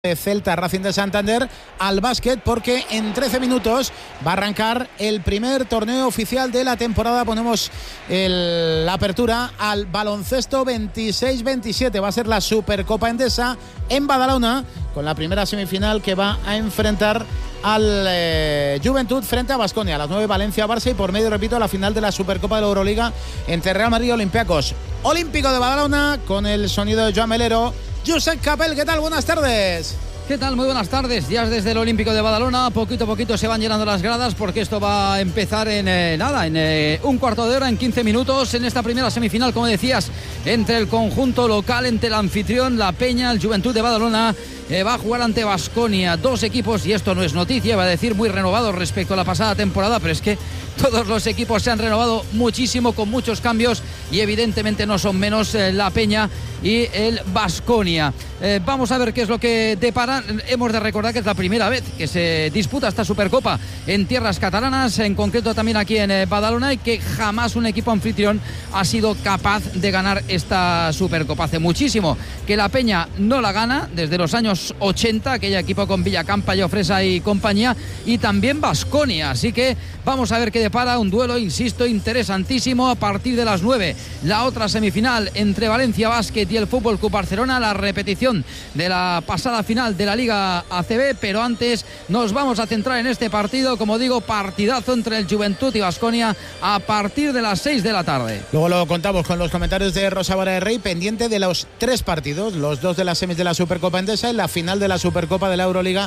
Celta Racing de Santander al básquet, porque en 13 minutos va a arrancar el primer torneo oficial de la temporada. Ponemos la apertura al baloncesto 26-27. Va a ser la Supercopa Endesa en Badalona, con la primera semifinal que va a enfrentar al Juventud frente a Baskonia. A las 9 Valencia-Barça y por medio, repito, la final de la Supercopa de la Euroliga entre Real Madrid y Olympiacos. Olímpico de Badalona, con el sonido de Joan Melero. Josep Capel, ¿qué tal? Buenas tardes. ¿Qué tal? Muy buenas tardes. Ya desde el Olímpico de Badalona, poquito a poquito se van llenando las gradas, porque esto va a empezar en un cuarto de hora, en 15 minutos, en esta primera semifinal, como decías, entre el conjunto local, entre el anfitrión, la Peña, el Juventud de Badalona. Va a jugar ante Baskonia, dos equipos, y esto no es noticia, va a decir muy renovados respecto a la pasada temporada, pero es que todos los equipos se han renovado muchísimo, con muchos cambios, y evidentemente no son menos la Peña y el Baskonia. Vamos a ver qué es lo que depara. Hemos de recordar que es la primera vez que se disputa esta Supercopa en tierras catalanas, en concreto también aquí en Badalona, y que jamás un equipo anfitrión ha sido capaz de ganar esta Supercopa. Hace muchísimo que la Peña no la gana, desde los años 80, aquella equipo con Villacampa, Llofresa y compañía, y también Baskonia. Así que vamos a ver qué depara, un duelo, insisto, interesantísimo a partir de las 9. La otra semifinal entre Valencia Basket y el Fútbol Club Barcelona, la repetición de la pasada final de la Liga ACB, pero antes nos vamos a centrar en este partido, como digo, partidazo entre el Juventud y Baskonia a partir de las 6 de la tarde. Luego lo contamos con los comentarios de Rosa Vara de Rey, pendiente de los 3 partidos, los 2 de las semis de la Supercopa Endesa y la final de la Supercopa de la Euroliga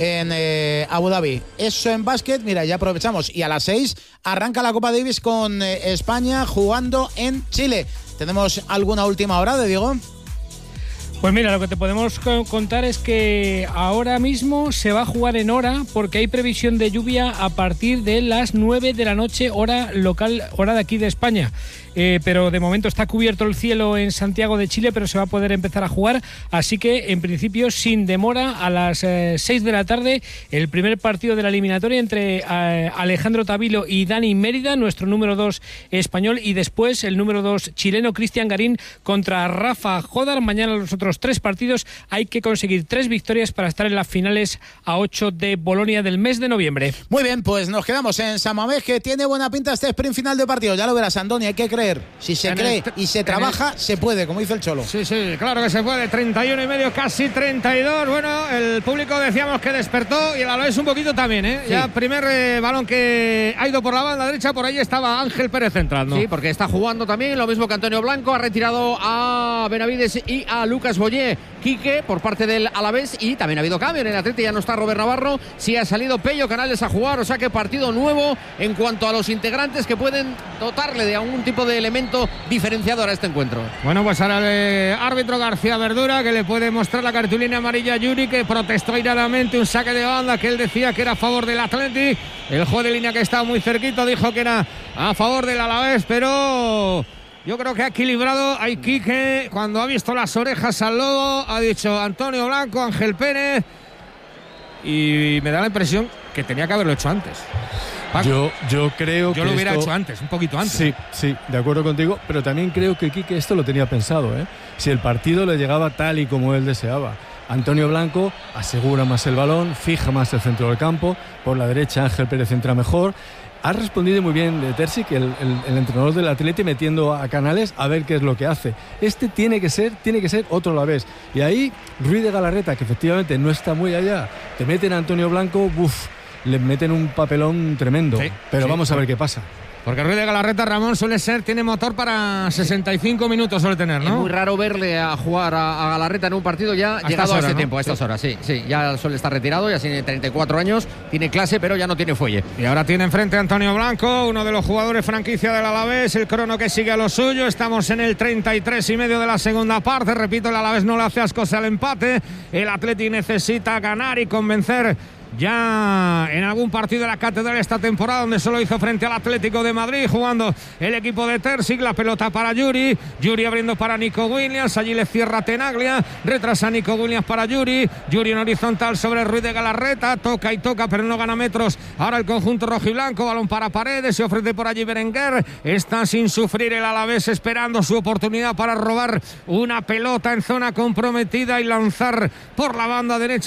en Abu Dhabi. Eso en básquet. Mira, ya aprovechamos, y a las 6 arranca la Copa Davis con España jugando en Chile. ¿Tenemos alguna última hora, de Diego? Pues mira, lo que te podemos contar es que ahora mismo se va a jugar en hora, porque hay previsión de lluvia a partir de las 9 de la noche, hora local, hora de aquí de España. Pero de momento está cubierto el cielo en Santiago de Chile, pero se va a poder empezar a jugar, así que en principio sin demora a las 6 de la tarde el primer partido de la eliminatoria entre Alejandro Tavilo y Dani Mérida, nuestro número 2 español, y después el número 2 chileno Cristian Garín contra Rafa Jodar. Mañana los otros 3 partidos, hay que conseguir 3 victorias para estar en las finales a 8 de Bolonia del mes de noviembre. Muy bien, pues nos quedamos en San Mamés, que tiene buena pinta este sprint final de partido. Ya lo verás, Andoni, hay que creer. Si se cree y se trabaja, se puede, como dice el Cholo. Sí, claro que se puede. 31,5, casi 32. Bueno, el público decíamos que despertó, y el Alavés un poquito también, ¿eh? Sí. Ya primer balón que ha ido por la banda derecha, por ahí estaba Ángel Pérez entrando. Sí, porque está jugando también, lo mismo que Antonio Blanco. Ha retirado a Benavides y a Lucas Boyé Quique por parte del Alavés, y también ha habido cambio en el Atleti. Ya no está Robert Navarro, sí ha salido Pello Canales a jugar, o sea que partido nuevo en cuanto a los integrantes que pueden dotarle de algún tipo de elemento diferenciador a este encuentro. Bueno, pues ahora el árbitro García Verdura, que le puede mostrar la cartulina amarilla a Yuri, que protestó airadamente un saque de banda que él decía que era a favor del Atleti. El juez de línea, que estaba muy cerquito, dijo que era a favor del Alavés, pero yo creo que ha equilibrado. Hay Quique, cuando ha visto las orejas al lobo, ha dicho Antonio Blanco, Ángel Pérez, y me da la impresión que tenía que haberlo hecho antes. Paco, yo creo que lo hubiera hecho antes, un poquito antes. Sí, de acuerdo contigo, pero también creo que Quique esto lo tenía pensado, ¿eh? Si el partido le llegaba tal y como él deseaba. Antonio Blanco asegura más el balón, fija más el centro del campo, por la derecha Ángel Pérez entra mejor. Ha respondido muy bien de Terzic, el entrenador del Atleti, metiendo a Canales a ver qué es lo que hace. Este tiene que ser otro Alavés. Y ahí Ruiz de Galarreta, que efectivamente no está muy allá, te meten a Antonio Blanco, le meten un papelón tremendo, pero vamos a ver qué pasa. Porque Ruiz de Galarreta, Ramón, tiene motor para 65 minutos, suele tener, ¿no? Es muy raro verle a jugar a Galarreta en un partido ya llegado a este tiempo, a estas horas, sí. Ya suele estar retirado, ya tiene 34 años, tiene clase, pero ya no tiene fuelle. Y ahora tiene enfrente a Antonio Blanco, uno de los jugadores franquicia del Alavés, el crono que sigue a lo suyo. Estamos en el 33,5 de la segunda parte. Repito, el Alavés no le hace ascos al empate. El Atleti necesita ganar y convencer ya en algún partido de la Catedral esta temporada, donde solo hizo frente al Atlético de Madrid, jugando el equipo de Terzic. La pelota para Yuri abriendo para Nico Williams, allí le cierra Tenaglia, retrasa Nico Williams para Yuri en horizontal sobre Ruiz de Galarreta, toca y toca pero no gana metros. Ahora el conjunto rojiblanco, balón para Paredes, se ofrece por allí Berenguer, está sin sufrir el Alavés, esperando su oportunidad para robar una pelota en zona comprometida y lanzar por la banda derecha